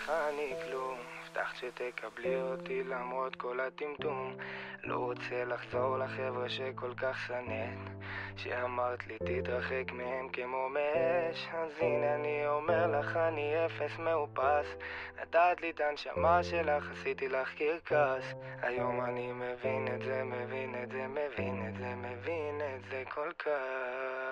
לך אני כלום. הבטחת שתקבלי אותי למרות כל הטמטום. לא רוצה לחזור לחבר'ה שכל כך שנאת, שאמרת לי תתרחק מהם כמו מאש. אז הנה אני אומר לך אני אפס מאופס. נתת לי את הנשמה שלך, עשיתי לך קרקס. היום אני מבין את זה, מבין את זה, מבין את זה, מבין את זה כל כך.